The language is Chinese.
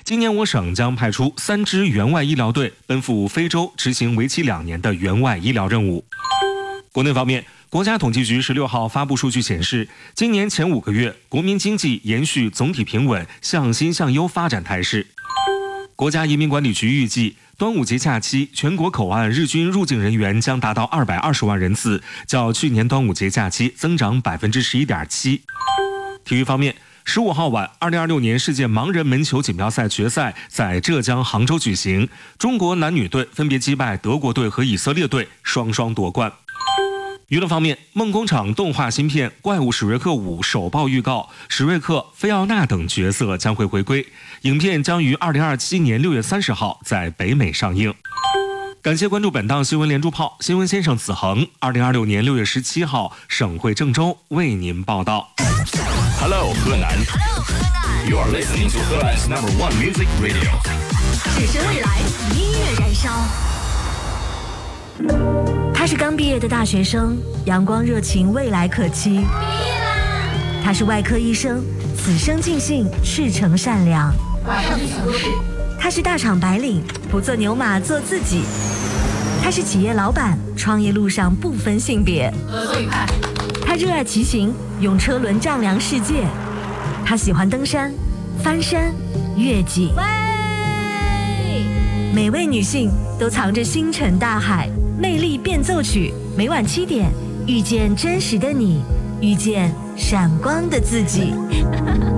今年我省将派出3支援外医疗队奔赴非洲，执行为期2年的援外医疗任务。国内方面，国家统计局16号发布数据显示，今年前5个月，国民经济延续总体平稳、向新向优发展态势。国家移民管理局预计，端午节假期全国口岸日均入境人员将达到220万人次，较去年端午节假期增长11.7%。体育方面，15号晚，2026年世界盲人门球锦标赛决赛在浙江杭州举行，中国男女队分别击败德国队和以色列队，双双夺冠。娱乐方面，梦工厂动画新片《怪物史瑞克5》首曝预告，史瑞克、菲奥娜等角色将会回归。影片将于2027年6月30号在北美上映。感谢关注本档新闻连珠炮，新闻先生子恒，2026年6月17号省会郑州为您报道。 Hello， 河南。You are listening to Helan's #1 music radio。 只是未来，音乐燃烧。他是刚毕业的大学生，阳光热情，未来可期。毕业啦！他是外科医生，此生尽兴，赤诚善良。马上进行都市。他是大厂白领，不做牛马，做自己。他是企业老板，创业路上不分性别。合作愉快。他热爱骑行，用车轮丈量世界。他喜欢登山、翻山、越岭。每位女性都藏着星辰大海。魅力变奏曲，每晚7点，遇见真实的你，遇见闪光的自己。